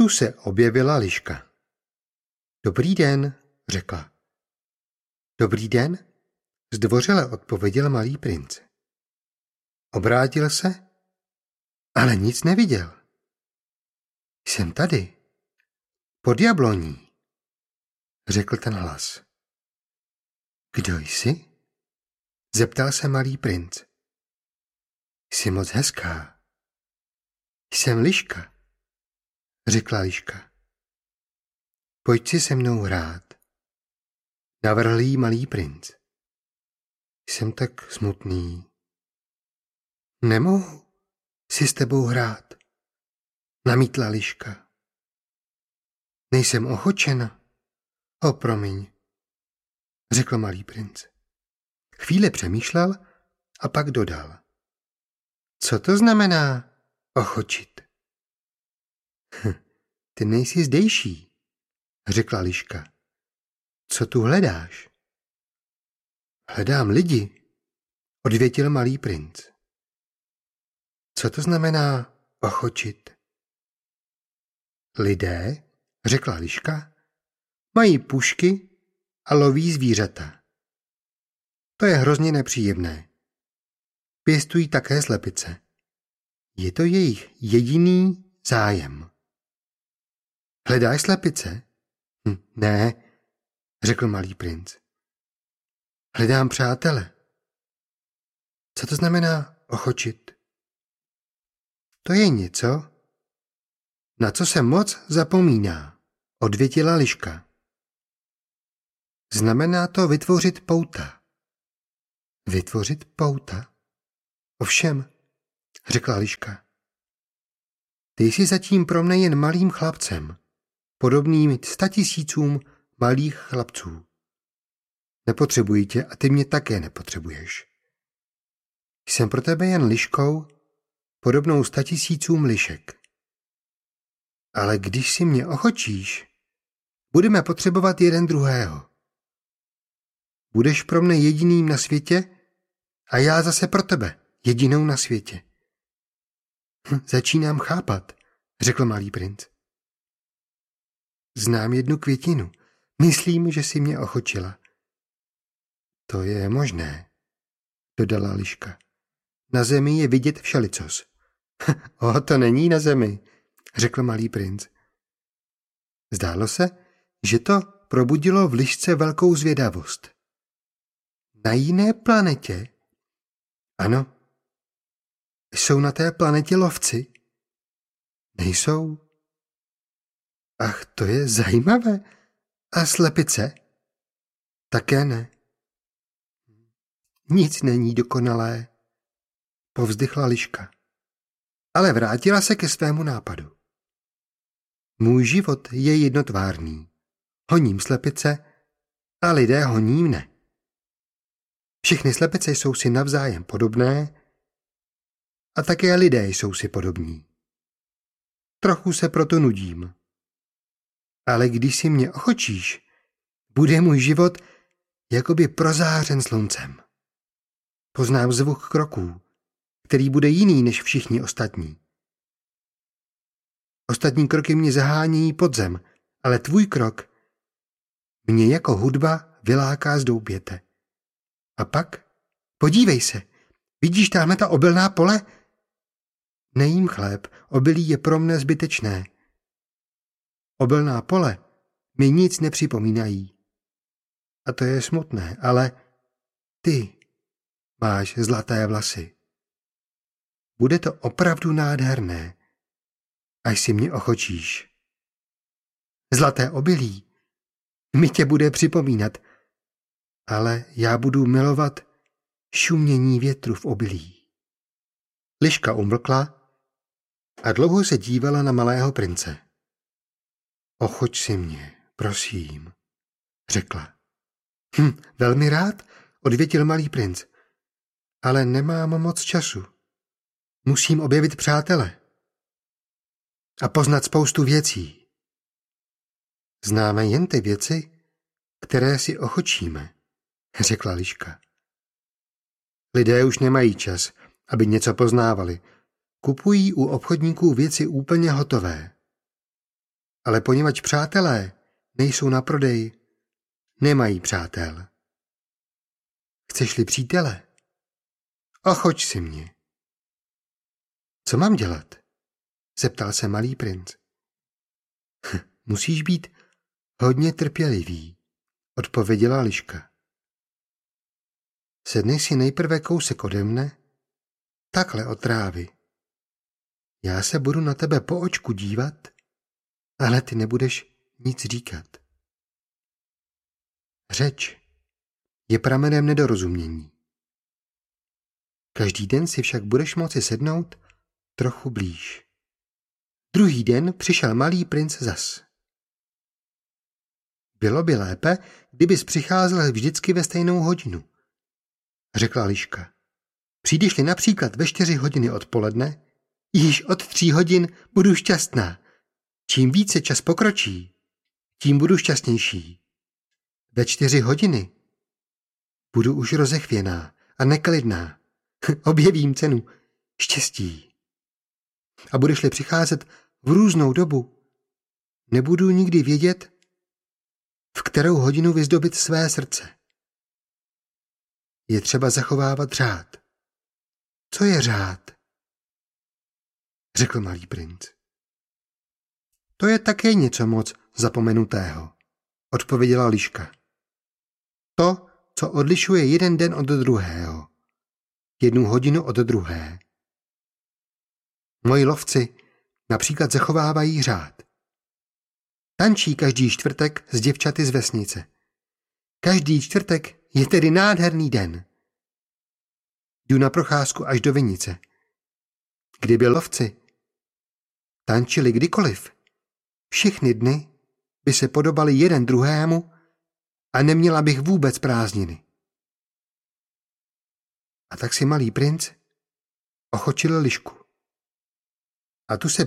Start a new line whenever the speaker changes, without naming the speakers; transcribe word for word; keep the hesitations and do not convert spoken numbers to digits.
Tu se objevila liška. Dobrý den, řekla. Dobrý den, zdvořile odpověděl malý princ. Obrátil se, ale nic neviděl. Jsem tady, pod jabloní, řekl ten hlas. Kdo jsi? Zeptal se malý princ. Jsi moc hezká. Jsem liška, řekla liška. Pojď si se mnou hrát, navrhl jí malý princ. Jsem tak smutný. Nemohu si s tebou hrát, namítla liška. Nejsem ochočena. O, promiň, řekl malý princ. Chvíli přemýšlel a pak dodal. Co to znamená ochočit? Hm, ty nejsi zdejší, řekla liška. Co tu hledáš? Hledám lidi, odvětil malý princ. Co to znamená ochočit? Lidé, řekla liška, mají pušky a loví zvířata. To je hrozně nepříjemné. Pěstují také slepice. Je to jejich jediný zájem. Hledáš slepice? Hm, ne, řekl malý princ. Hledám přátele. Co to znamená ochočit? To je něco, na co se moc zapomíná, odvětila liška. Znamená to vytvořit pouta. Vytvořit pouta? Ovšem, řekla liška. Ty jsi zatím pro mne jen malým chlapcem, podobným statisícům malých chlapců. Nepotřebuji tě a ty mě také nepotřebuješ. Jsem pro tebe jen liškou, podobnou statisícům lišek. Ale když si mě ochočíš, budeme potřebovat jeden druhého. Budeš pro mne jediným na světě a já zase pro tebe jedinou na světě. Hm, začínám chápat, řekl malý princ. Znám jednu květinu. Myslím, že si mě ochočila. To je možné, dodala liška. Na zemi je vidět všelicos. O, to není na zemi, řekl malý princ. Zdálo se, že to probudilo v lišce velkou zvědavost. Na jiné planetě? Ano. Jsou na té planetě lovci? Nejsou? Ach, to je zajímavé. A slepice? Také ne. Nic není dokonalé, povzdychla liška, ale vrátila se ke svému nápadu. Můj život je jednotvárný. Honím slepice a lidé honí mne. Všechny slepice jsou si navzájem podobné a také lidé jsou si podobní. Trochu se proto nudím. Ale když si mě ochočíš, bude můj život jakoby prozářen sluncem. Poznám zvuk kroků, který bude jiný než všichni ostatní. Ostatní kroky mě zahánějí pod zem, ale tvůj krok mě jako hudba vyláká z doupěte. A pak? Podívej se, vidíš tamhle ta obilná pole? Nejím chléb, obilí je pro mne zbytečné. Obilná pole mi nic nepřipomínají. A to je smutné, ale ty máš zlaté vlasy. Bude to opravdu nádherné, až si mě ochočíš. Zlaté obilí mi tě bude připomínat, ale já budu milovat šumění větru v obilí. Liška umlkla a dlouho se dívala na malého prince. Ochoč si mě, prosím, řekla. Hm, velmi rád, odvětil malý princ, ale nemám moc času. Musím objevit přátele a poznat spoustu věcí. Známe jen ty věci, které si ochočíme, řekla liška. Lidé už nemají čas, aby něco poznávali. Kupují u obchodníků věci úplně hotové. Ale poněvadž přátelé nejsou na prodej, nemají přátel. Chceš-li přítele? Ochoť si mě. Co mám dělat? Zeptal se malý princ. Musíš být hodně trpělivý, odpověděla liška. Sedni si nejprve kousek ode mne, takhle od trávy. Já se budu na tebe po očku dívat, ale ty nebudeš nic říkat. Řeč je pramenem nedorozumění. Každý den si však budeš moci sednout trochu blíž. Druhý den přišel malý princ zas. Bylo by lépe, kdybys přicházel vždycky ve stejnou hodinu, řekla liška. Přijdeš-li například ve čtyři hodiny odpoledne, již od tří hodin budu šťastná. Čím více čas pokročí, tím budu šťastnější. Ve čtyři hodiny budu už rozechvěná a neklidná. Objevím cenu štěstí. A budeš-li přicházet v různou dobu, nebudu nikdy vědět, v kterou hodinu vyzdobit své srdce. Je třeba zachovávat řád. Co je řád? Řekl malý princ. To je také něco moc zapomenutého, odpověděla liška. To, co odlišuje jeden den od druhého, jednu hodinu od druhé. Moji lovci například zachovávají řád. Tančí každý čtvrtek s děvčaty z vesnice. Každý čtvrtek je tedy nádherný den. Jdu na procházku až do vinice. Kdyby lovci tančili kdykoliv, všechny dny by se podobaly jeden druhému a neměla bych vůbec prázdniny. A tak si malý princ ochočil lišku. A tu se